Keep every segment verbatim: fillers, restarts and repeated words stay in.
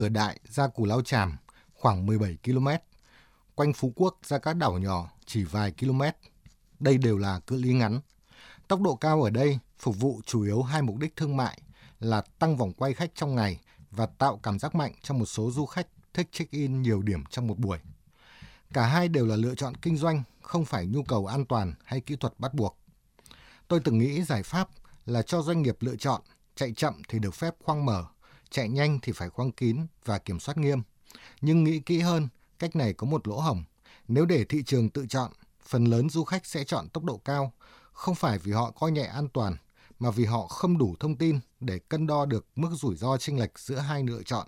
Ở Đại ra Cù Lao Chàm khoảng mười bảy ki lô mét, quanh Phú Quốc ra các đảo nhỏ chỉ vài km. Đây đều là cự ly ngắn. Tốc độ cao ở đây phục vụ chủ yếu hai mục đích thương mại là tăng vòng quay khách trong ngày và tạo cảm giác mạnh cho một số du khách thích check-in nhiều điểm trong một buổi. Cả hai đều là lựa chọn kinh doanh, không phải nhu cầu an toàn hay kỹ thuật bắt buộc. Tôi từng nghĩ giải pháp là cho doanh nghiệp lựa chọn, chạy chậm thì được phép khoang mở, chạy nhanh thì phải khoang kín và kiểm soát nghiêm. Nhưng nghĩ kỹ hơn, cách này có một lỗ hổng. Nếu để thị trường tự chọn, phần lớn du khách sẽ chọn tốc độ cao, không phải vì họ coi nhẹ an toàn, mà vì họ không đủ thông tin để cân đo được mức rủi ro chênh lệch giữa hai lựa chọn.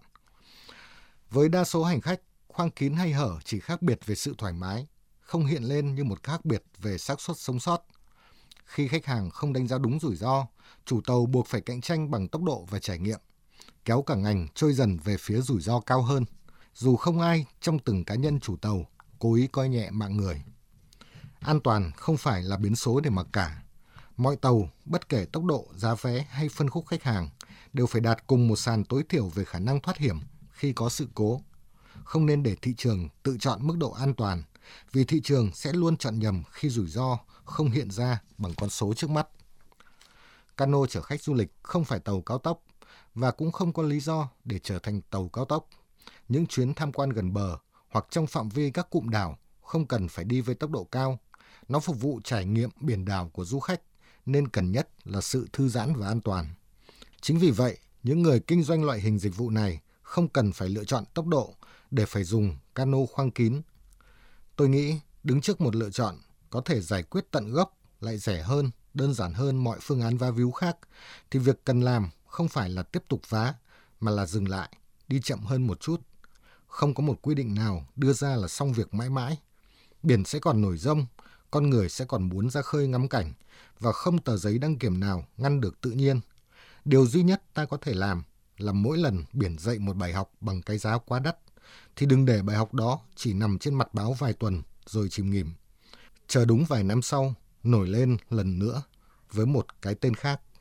Với đa số hành khách, khoang kín hay hở chỉ khác biệt về sự thoải mái, không hiện lên như một khác biệt về xác suất sống sót. Khi khách hàng không đánh giá đúng rủi ro, chủ tàu buộc phải cạnh tranh bằng tốc độ và trải nghiệm, kéo cả ngành trôi dần về phía rủi ro cao hơn, dù không ai trong từng cá nhân chủ tàu cố ý coi nhẹ mạng người. An toàn không phải là biến số để mặc cả. Mọi tàu, bất kể tốc độ, giá vé hay phân khúc khách hàng, đều phải đạt cùng một sàn tối thiểu về khả năng thoát hiểm khi có sự cố. Không nên để thị trường tự chọn mức độ an toàn, vì thị trường sẽ luôn chọn nhầm khi rủi ro không hiện ra bằng con số trước mắt. Cano chở khách du lịch không phải tàu cao tốc và cũng không có lý do để trở thành tàu cao tốc. Những chuyến tham quan gần bờ hoặc trong phạm vi các cụm đảo không cần phải đi với tốc độ cao. Nó phục vụ trải nghiệm biển đảo của du khách, nên cần nhất là sự thư giãn và an toàn. Chính vì vậy, những người kinh doanh loại hình dịch vụ này không cần phải lựa chọn tốc độ để phải dùng cano khoang kín. Tôi nghĩ đứng trước một lựa chọn có thể giải quyết tận gốc lại rẻ hơn, đơn giản hơn mọi phương án vá víu khác, thì việc cần làm không phải là tiếp tục vá, mà là dừng lại, đi chậm hơn một chút. Không có một quy định nào đưa ra là xong việc mãi mãi. Biển sẽ còn nổi giông, con người sẽ còn muốn ra khơi ngắm cảnh, và không tờ giấy đăng kiểm nào ngăn được tự nhiên. Điều duy nhất ta có thể làm là mỗi lần biển dạy một bài học bằng cái giá quá đắt, thì đừng để bài học đó chỉ nằm trên mặt báo vài tuần rồi chìm nghỉm. Chờ đúng vài năm sau, nổi lên lần nữa với một cái tên khác.